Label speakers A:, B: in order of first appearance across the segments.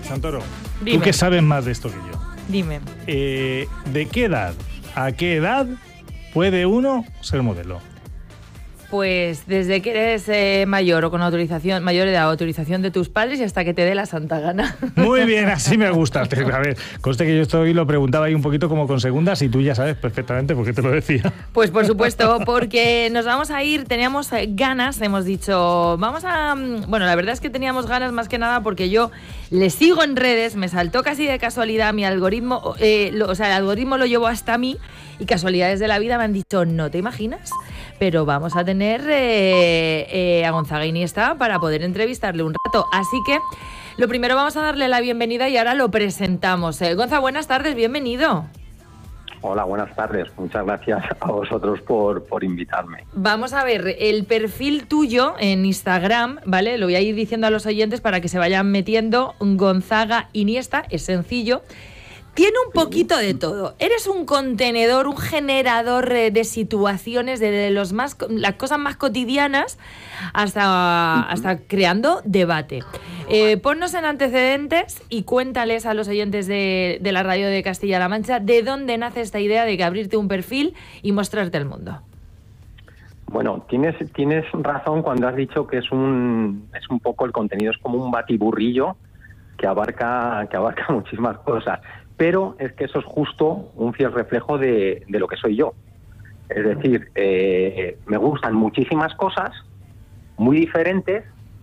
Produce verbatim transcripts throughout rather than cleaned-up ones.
A: Santoro,
B: Dime.
A: tú que sabes más de esto que yo.
B: Dime.
A: Eh, ¿De qué edad a qué edad puede uno ser modelo?
B: Pues desde que eres eh, mayor o con autorización, mayor de edad, autorización de tus padres y hasta que te dé la santa gana.
A: Muy bien, así me gusta. A ver, conste que yo esto hoy lo preguntaba ahí un poquito como con segundas y tú ya sabes perfectamente por qué te lo decía.
B: Pues por supuesto, porque nos vamos a ir, teníamos ganas, hemos dicho, vamos a... Bueno, la verdad es que teníamos ganas más que nada porque yo le sigo en redes, me saltó casi de casualidad mi algoritmo, eh, lo, o sea, el algoritmo lo llevó hasta mí y casualidades de la vida me han dicho, no te imaginas, pero vamos a tener eh, eh, a Gonzaga Iniesta para poder entrevistarle un rato. Así que lo primero vamos a darle la bienvenida y ahora lo presentamos. Eh, Gonza, buenas tardes, bienvenido.
C: Hola, buenas tardes. Muchas gracias a vosotros por, por invitarme.
B: Vamos a ver, el perfil tuyo en Instagram, ¿vale? Lo voy a ir diciendo a los oyentes para que se vayan metiendo. Gonzaga Iniesta, es sencillo. Tiene un poquito de todo. Eres un contenedor, un generador de situaciones, de los más, las cosas más cotidianas, hasta, hasta creando debate. Eh, ponnos en antecedentes y cuéntales a los oyentes de, de la radio de Castilla-La Mancha de dónde nace esta idea de que abrirte un perfil y mostrarte al mundo.
C: Bueno, tienes, tienes razón cuando has dicho que es un, es un poco el contenido, es como un batiburrillo que abarca, que abarca muchísimas cosas. Pero es que eso es justo un fiel reflejo de, de lo que soy yo. Es decir, eh, me gustan muchísimas cosas, muy diferentes,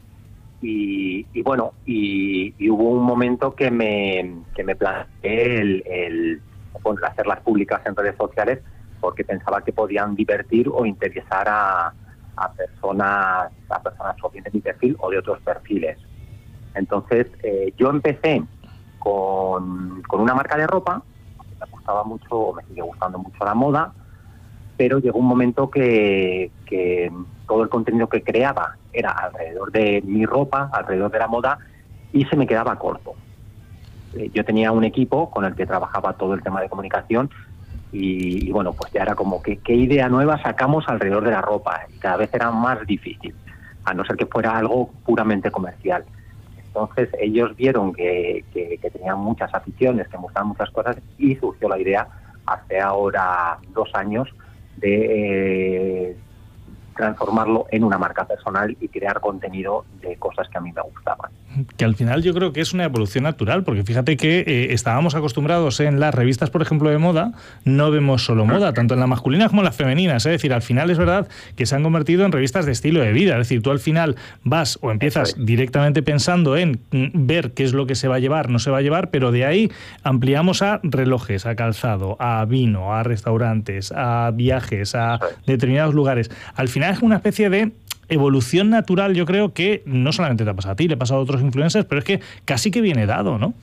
C: y, y bueno, y, y hubo un momento que me, que me planteé el, el, bueno, el hacerlas públicas en redes sociales porque pensaba que podían divertir o interesar a, a personas, a personas o bien de mi perfil o de otros perfiles. Entonces, eh, yo empecé Con, con una marca de ropa, me gustaba mucho, me sigue gustando mucho la moda, pero llegó un momento que, que todo el contenido que creaba era alrededor de mi ropa, alrededor de la moda, y se me quedaba corto. Eh, yo tenía un equipo con el que trabajaba todo el tema de comunicación y, y bueno, pues ya era como que qué idea nueva sacamos alrededor de la ropa, y cada vez era más difícil, a no ser que fuera algo puramente comercial. Entonces ellos vieron que, que, que tenían muchas aficiones, que me gustaban muchas cosas, y surgió la idea hace ahora dos años de eh, transformarlo en una marca personal y crear contenido de cosas que a mí me gustaban.
A: Que al final yo creo que es una evolución natural, porque fíjate que eh, estábamos acostumbrados en las revistas, por ejemplo, de moda, no vemos solo moda, tanto en la masculina como en las femeninas, es decir, al final es verdad que se han convertido en revistas de estilo de vida, es decir, tú al final vas o empiezas es. directamente pensando en ver qué es lo que se va a llevar, no se va a llevar, pero de ahí ampliamos a relojes, a calzado, a vino, a restaurantes, a viajes, a determinados lugares. Al final es una especie de evolución natural, yo creo que no solamente te ha pasado a ti, le ha pasado a otros influencers, pero es que casi que viene dado, ¿no?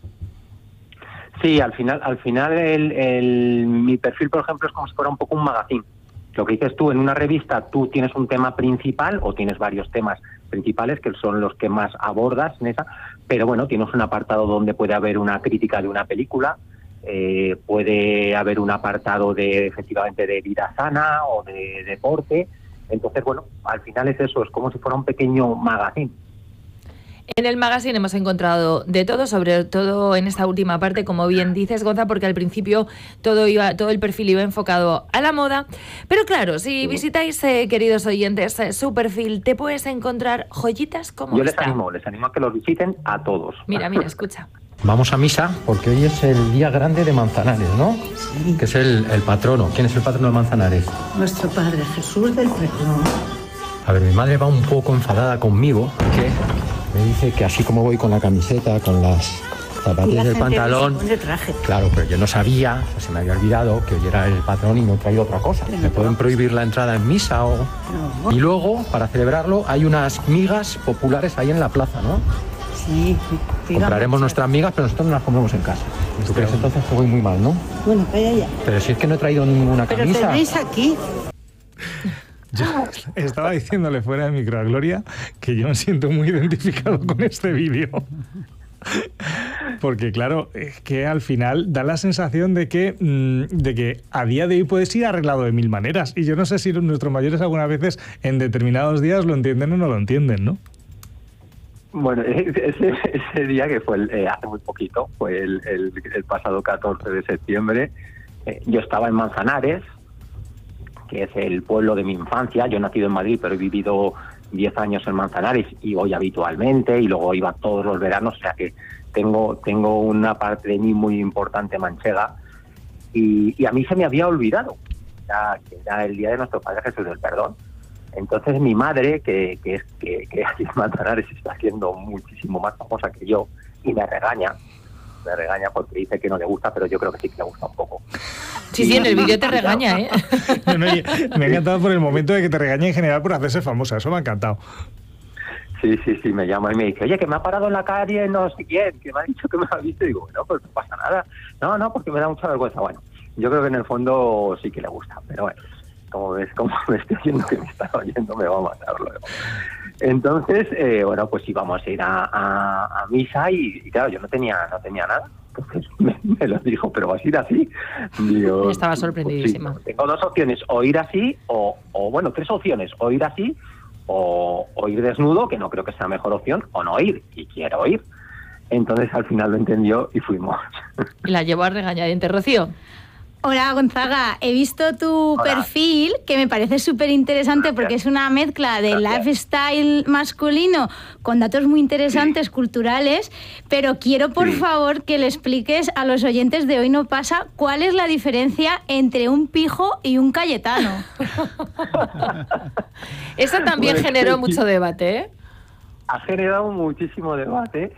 C: Sí, al final, al final el, el, mi perfil, por ejemplo, es como si fuera un poco un magazine. Lo que dices tú, en una revista tú tienes un tema principal o tienes varios temas principales que son los que más abordas en esa, pero bueno, tienes un apartado donde puede haber una crítica de una película, eh, puede haber un apartado de efectivamente de vida sana o de deporte. Entonces, bueno, al final es eso, es como si fuera un pequeño magazine.
B: En el magazine hemos encontrado de todo, sobre todo en esta última parte, como bien dices, Gonza, porque al principio todo iba, todo el perfil iba enfocado a la moda. Pero claro, si sí. visitáis, eh, queridos oyentes, eh, su perfil, te puedes encontrar joyitas como
C: Yo
B: esta.
C: les animo, les animo a que los visiten a todos.
B: Mira, mira, escucha.
D: Vamos a misa porque hoy es el día grande de Manzanares, ¿no? Sí. Que es el, el patrono. ¿Quién es el patrono de Manzanares?
E: Nuestro Padre Jesús del Perdón.
D: A ver, mi madre va un poco enfadada conmigo. ¿Qué? Me dice que así como voy con la camiseta, con las zapatillas del pantalón...
E: De traje.
D: Claro, pero yo no sabía, o sea, se me había olvidado que hoy era el patrón y no he traído otra cosa. ¿Me pueden prohibir la entrada en misa o...? No. Y luego, para celebrarlo, hay unas migas populares ahí en la plaza, ¿no?
E: Sí,
D: compraremos nuestras migas, pero nosotros no las compramos en casa. ¿Tú crees entonces que voy muy mal, no?
E: Bueno, calla ya.
D: Pero si es que no he traído ninguna
E: pero
D: camisa.
E: Pero tenéis aquí.
A: Yo estaba diciéndole fuera de micro a Gloria que yo me siento muy identificado con este vídeo. Porque claro, es que al final da la sensación de que, de que a día de hoy puedes ir arreglado de mil maneras. Y yo no sé si nuestros mayores algunas veces en determinados días lo entienden o no lo entienden, ¿no?
C: Bueno, ese, ese día que fue el, eh, hace muy poquito, fue el, el, el pasado catorce de septiembre, eh, yo estaba en Manzanares, que es el pueblo de mi infancia. Yo he nacido en Madrid, pero he vivido diez años en Manzanares y voy habitualmente y luego iba todos los veranos, o sea que tengo, tengo una parte de mí muy importante manchega y, y a mí se me había olvidado ya, que era el día de nuestro Padre Jesús del Perdón. Entonces mi madre, que, que es que, que aquí en Manzanares está haciendo muchísimo más famosa que yo, y me regaña, me regaña porque dice que no le gusta, pero yo creo que sí que le gusta un poco.
B: Sí, sí, en el vídeo te regaña, ¿eh?
A: No, no, me ha encantado por el momento de que te regañe en general por hacerse famosa, eso me ha encantado.
C: Sí, sí, sí, me llama y me dice, oye, que me ha parado en la calle no sé quién, que me ha dicho que me ha visto, y digo, bueno, pues no pasa nada. No, no, porque me da mucha vergüenza. Bueno, yo creo que en el fondo sí que le gusta, pero bueno, como ves, como me estoy oyendo que me está oyendo, me va a matar luego. Entonces, eh, bueno, pues íbamos a ir a, a, a misa y, y claro, yo no tenía no tenía nada. Entonces me, me lo dijo, pero vas a ir así. Digo,
B: estaba sorprendidísima.
C: Pues sí, tengo dos opciones, o ir así, o, o bueno, tres opciones, o ir así, o, o ir desnudo, que no creo que sea la mejor opción, o no ir, y quiero ir. Entonces al final lo entendió y fuimos.
B: La llevó a regañadientes, Rocío.
F: Hola Gonzaga, he visto tu
C: Hola.
F: perfil que me parece súper interesante porque es una mezcla de
C: Gracias.
F: lifestyle masculino con datos muy interesantes, sí, culturales, pero quiero por
C: Sí.
F: favor que le expliques a los oyentes de Hoy No Pasa cuál es la diferencia entre un pijo y un Cayetano.
B: Eso también
C: Pues,
B: generó
C: sí.
B: mucho debate, ¿eh?
C: Ha generado muchísimo debate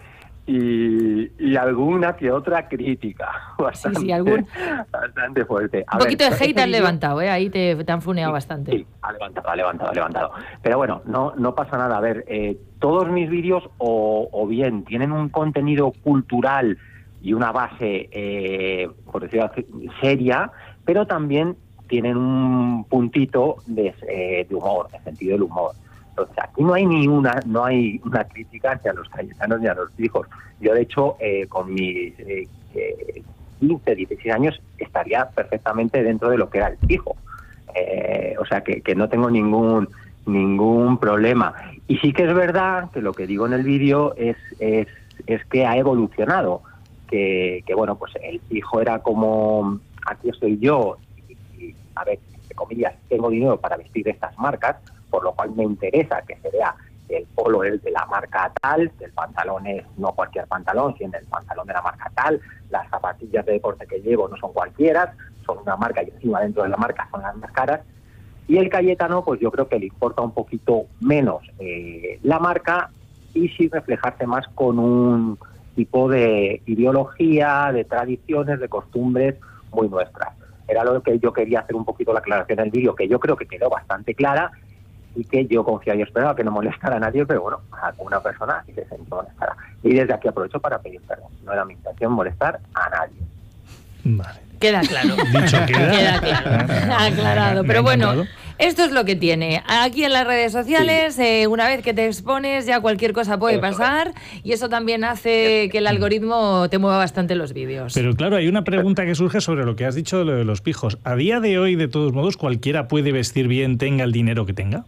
C: y, y alguna que otra crítica bastante,
B: Sí, sí, algún-
C: bastante fuerte. A
B: Un poquito
C: ver,
B: de hate
C: este
B: has
C: vídeo-
B: levantado, ¿eh? Ahí te, te han funeado
C: Sí,
B: bastante.
C: Sí, ha levantado, ha levantado, ha levantado, ha levantado. Pero bueno, no, no pasa nada. A ver, eh, todos mis vídeos o, o bien tienen un contenido cultural y una base, eh, por decirlo así, seria, pero también tienen un puntito de, eh, de humor, de sentido del humor. Entonces aquí no hay ni una, no hay una crítica ni a los cayetanos ni a los hijos. Yo de hecho eh, con mis eh, eh, quince, dieciséis años estaría perfectamente dentro de lo que era el hijo. Eh, o sea que, que no tengo ningún ningún problema. Y sí que es verdad que lo que digo en el vídeo es, es, es que ha evolucionado. Que, que bueno, pues el hijo era como, aquí estoy yo, y, y a ver, entre comillas, tengo dinero para vestir estas marcas, por lo cual me interesa que se vea que el polo es de la marca tal, que el pantalón es no cualquier pantalón, sino el pantalón de la marca tal, las zapatillas de deporte que llevo no son cualquiera, son una marca y encima dentro de la marca son las más caras. Y el Cayetano, pues yo creo que le importa un poquito menos eh, la marca y sí reflejarse más con un tipo de ideología, de tradiciones, de costumbres muy nuestras. Era lo que yo quería hacer un poquito la aclaración del vídeo, que yo creo que quedó bastante clara y que yo confía y esperaba que no molestara a nadie, pero bueno, a alguna persona sí que se molestará. Y desde aquí aprovecho para pedir perdón. No era mi intención molestar a nadie.
A: Vale.
B: Queda claro.
A: Dicho queda.
B: Queda claro. Aclarado.
A: Me ha
B: Pero bueno,
A: encantado.
B: esto es lo que tiene. Aquí en las redes sociales, eh, una vez que te expones, ya cualquier cosa puede
C: Eso
B: pasar y eso también hace que el algoritmo te mueva bastante los vídeos.
A: Pero claro, hay una pregunta que surge sobre lo que has dicho de lo de los pijos. ¿A día de hoy, de todos modos, cualquiera puede vestir bien, tenga el dinero que tenga?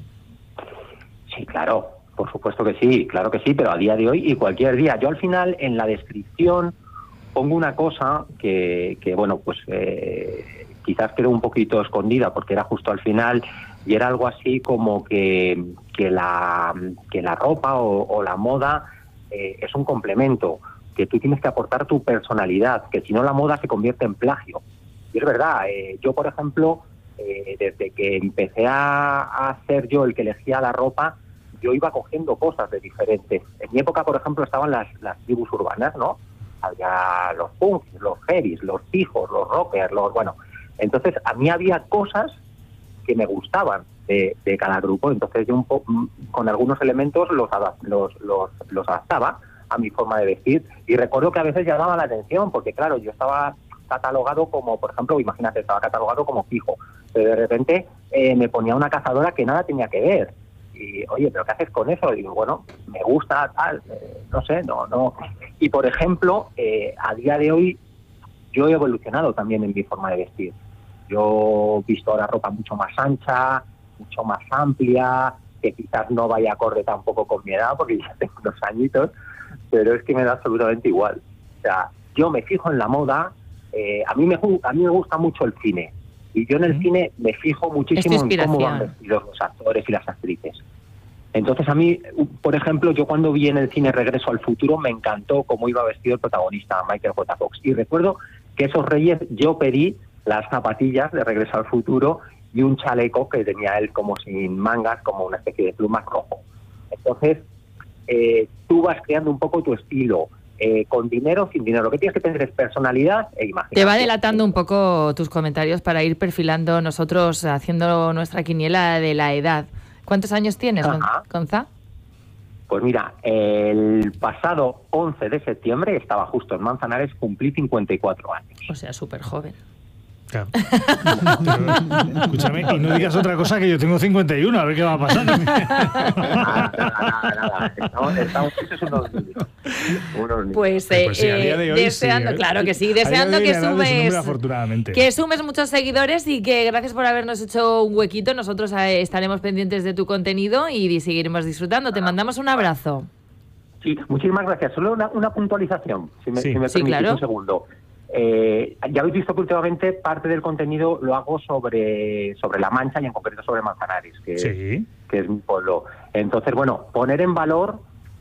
C: Sí, claro, por supuesto que sí, claro que sí, pero a día de hoy y cualquier día. Yo al final en la descripción pongo una cosa que, que bueno, pues eh, quizás quedó un poquito escondida porque era justo al final y era algo así como que, que, la, que la ropa o, o la moda eh, es un complemento, que tú tienes que aportar tu personalidad, que si no la moda se convierte en plagio. Y es verdad, eh, yo por ejemplo, eh, desde que empecé a, a ser yo el que elegía la ropa, yo iba cogiendo cosas de diferentes. En mi época, por ejemplo, estaban las, las tribus urbanas, ¿no? Había los punks, los heavies, los pijos, los rockers, los bueno. Entonces, a mí había cosas que me gustaban de, de cada grupo. Entonces, yo un po- con algunos elementos los, adap- los, los, los adaptaba a mi forma de vestir. Y recuerdo que a veces llamaba la atención, porque claro, yo estaba catalogado como, por ejemplo, imagínate, estaba catalogado como pijo. Pero de repente eh, me ponía una cazadora que nada tenía que ver. Y, oye, ¿pero qué haces con eso? Y digo, bueno, me gusta, tal, eh, no sé, no, no. Y, por ejemplo, eh, a día de hoy, yo he evolucionado también en mi forma de vestir. Yo he visto ahora ropa mucho más ancha, mucho más amplia, que quizás no vaya acorde tampoco con mi edad, porque ya tengo unos añitos, pero es que me da absolutamente igual. O sea, yo me fijo en la moda, eh, a, mí me, a mí me gusta mucho el cine, y yo en el mm. cine me fijo muchísimo en cómo van vestidos los actores y las actrices. Entonces a mí, por ejemplo, yo cuando vi en el cine Regreso al Futuro, me encantó cómo iba vestido el protagonista, Michael J. Fox. Y recuerdo que esos Reyes yo pedí las zapatillas de Regreso al Futuro y un chaleco que tenía él como sin mangas, como una especie de plumas rojo. Entonces, eh, tú vas creando un poco tu estilo, eh, con dinero, sin dinero. Lo que tienes que tener es personalidad e imaginación.
B: Te va delatando un poco tus comentarios para ir perfilando nosotros, haciendo nuestra quiniela de la edad. ¿Cuántos años tienes, Gonza?
C: Pues mira, el pasado once de septiembre, estaba justo en Manzanares, cumplí cincuenta y cuatro años.
B: O sea, súper joven.
A: Claro. Pero, escúchame, y no digas otra cosa, que yo tengo cincuenta y uno, a ver qué va a pasar. Nada,
C: nada, nada, nada. Estamos, estamos unos niños. Unos niños.
B: Pues, eh, pues sí,
A: a día de hoy
B: deseando,
A: sí, ¿eh?
B: claro que sí, deseando que sumes,
A: afortunadamente.
B: que sumes muchos seguidores y que gracias por habernos hecho un huequito. Nosotros eh, estaremos pendientes de tu contenido y seguiremos disfrutando. Te mandamos un abrazo.
C: Sí, muchísimas gracias. Solo una, una puntualización, si me,
A: sí.
C: si me
B: sí,
C: permitís
B: claro.
C: un segundo. Eh, ya habéis visto que últimamente parte del contenido lo hago sobre, sobre La Mancha y en concreto sobre Manzanares, que,
A: sí.
C: que es mi pueblo. Entonces, bueno, poner en valor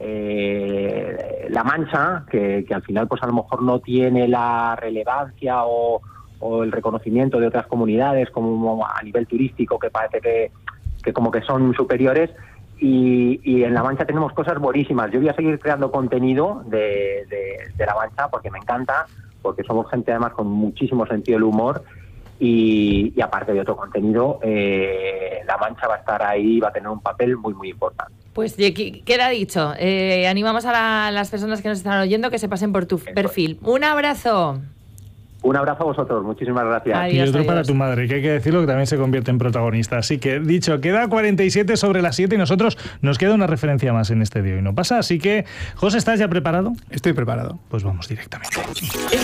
C: eh, La Mancha, que, que al final pues a lo mejor no tiene la relevancia o, o el reconocimiento de otras comunidades como a nivel turístico, que parece que, que como que son superiores. Y, y en La Mancha tenemos cosas buenísimas. Yo voy a seguir creando contenido de, de, de La Mancha porque me encanta, porque somos gente además con muchísimo sentido del humor y, y aparte de otro contenido, eh, La Mancha va a estar ahí, va a tener un papel muy, muy importante.
B: Pues queda dicho, eh, animamos a la, las personas que nos están oyendo que se pasen por tu Eso perfil. Es. Un abrazo.
C: Un abrazo a vosotros, muchísimas gracias.
B: Adiós,
A: y otro
B: adiós.
A: Para tu madre, que hay que decirlo, que también se convierte en protagonista. Así que, dicho, queda cuarenta y siete sobre las siete y nosotros nos queda una referencia más en este día y no pasa. Así que, José, ¿estás ya preparado?
G: Estoy preparado.
A: Pues vamos directamente.